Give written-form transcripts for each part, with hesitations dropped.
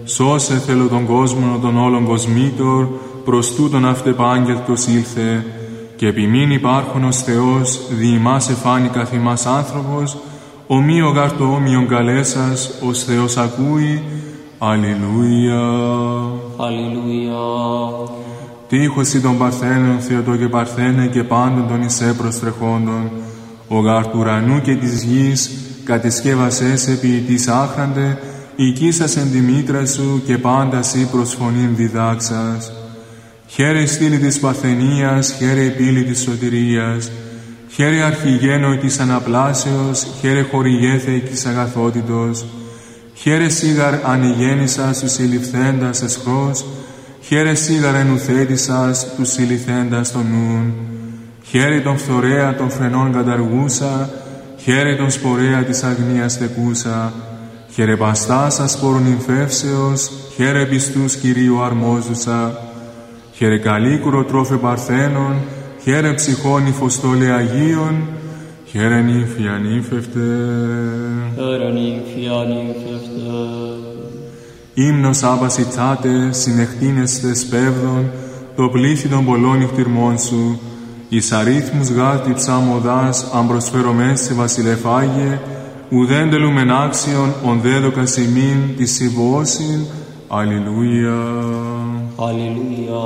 Σώσε θέλω τον κόσμο των όλων κοσμήτων, προς τούτον αυτεπάγγελτος ήλθε, και επιμήν υπάρχον ως Θεός, δι' ημάς εφάνη καθ' ημάς άνθρωπος, ομοίο γάρ το όμοιον καλέσας, ως Θεός ακούει. Αλληλούια. Αλληλούια. Τύχωση των Παρθένων, Θεοτό και Παρθένε, και πάντων των εισέ προστρεχόντων, ο γάρ του ουρανού και της γης, κατεσκεύασες ποιητής άχραντε, οικίσας εν τη μήτρα σου, και πάντα σύ προς φωνήν διδάξας. Χαίρε στήλη της Παρθενίας, χαίρε η πύλη της σωτηρίας, χαίρε αρχηγένο της αναπλάσεως, χαίρε χορηγέθε της αγαθότητος, χαίρε σίγαρ ανηγέννησας τους συλληφθέντας εσχρός, χαίρε σίγαρ ενουθέτησας τους συλληφθέντας των νουν, χαίρε τον φθορέα των φρενών καταργούσα, χαίρε τον σπορέα της αγνίας θεκούσα, χαίρε παστάς ασπόρων νυμφεύσεως, χαίρε πιστούς Κυρίου αρμόζουσα, χαίρε καλίκουρο τρόφε Παρθένων, χαίρε ψυχών υφοστόλε Αγίων, χαίρε νύμφη ανύμφευτε. Χαίρε νύμφη ανύμφευτε. Ύμνος άπασιτσάτε, συνεχτίνεστε σπέβδον, το πλήθη των πολλών νυχτυρμών σου, εις αρίθμους γάλτη ψάμοδάς, αν προσφέρομες σε βασιλεφάγε, ουδέν τελούμεν άξιον, ον δέδοκας ημίν της συμβώσιν. Αλληλούια. Αλληλούια.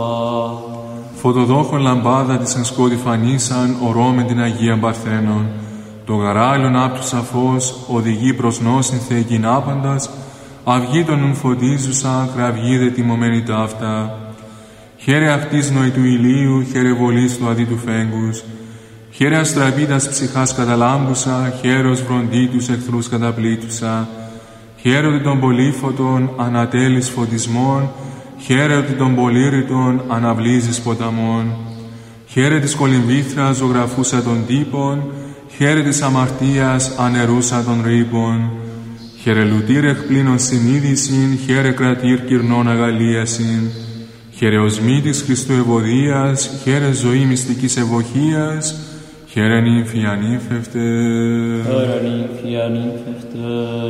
Φωτοδόχον λαμπάδα της εν σκότη φανίσαν, ορώμεν την Αγία Παρθένων. Το γαράλιον άπτου σαφώς, οδηγεί προς νόσιν θεεκήν άπαντας, αυγή των ουν φωτίζουσα, κραυγή δε τιμωμένη ταύτα. Χαίρε αυτής νοη του ηλίου, χαίρε βολής του αδί του φέγγους, χαίρε αστραπίτας ψυχάς καταλάμπουσα, χαίρος βροντί τους εχθρούς καταπλήτουσα, χαίρε ότι των πολύφωτων ανατέλεις φωτισμών, χαίρε ότι των πολύρητων αναβλύζεις ποταμών, χαίρε της κολυμβήθρας ζωγραφούσα των τύπων, χαίρε της αμαρτίας ανερούσα των ρήπων, χαίρε λουτήρ εκπλήνων συνείδησιν, χαίρε κρατήρ κυρνών αγαλίασιν, χαίρε οσμήτης Χριστού ευωδίας, χαίρε ζωή μυστικής ευωχίας, χαίρε νύμφη ανύμφευτε. Χαίρε νύμφη ανύμφευτε.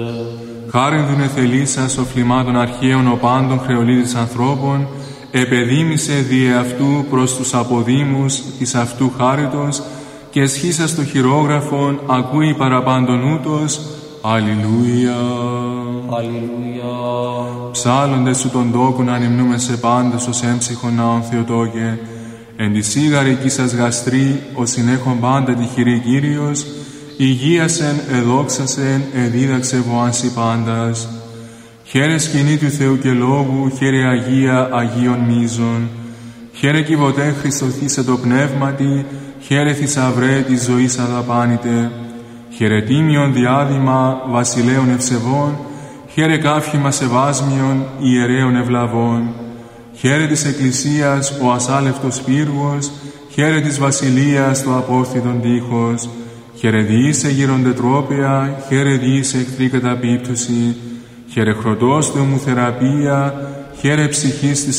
Χάριν δουν εθελήσας οφλημάτων αρχαίων οπάντων χρεολίδης ανθρώπων, επεδίμησε δι' αυτού προς τους αποδήμους της αυτού χάριτος, και εσχίσας το χειρόγραφον ακούει παραπάντων ούτως. Αλληλούια. Αλληλούια. Ψάλλοντες σου τον τόκον ανυμνούμε σε πάντως ως έμψυχον ναόν Θεοτόκε, εν τη σίγαρη εκεί σας γαστρή, ως συνέχον πάντα τη χειρή Κύριος, υγείασεν, εδόξασεν, εδίδαξε βοάνσι πάντας. Χαίρε σκηνή του Θεού και Λόγου, χαίρε Αγία Αγίων μίζων, χαίρε κυβωτέ Χριστοθήσε το πνεύματι, χαίρε θησαυρέ της ζωής αδαπάνητε, χαίρε τίμιον διάδημα βασιλέων ευσεβών, χαίρε κάφημα σεβάσμιον ιερέων ευλαβών, χαίρε της Εκκλησίας ο ασάλευτος πύργος, χαίρε της βασιλείας το απόρθιτον τείχος, χαίρε διήσε γυροντετρόπαια, χαίρε διήσε εχθρή καταπίπτωση, χαίρε χροτός του εμουθεραπεία, χαίρε ψυχής της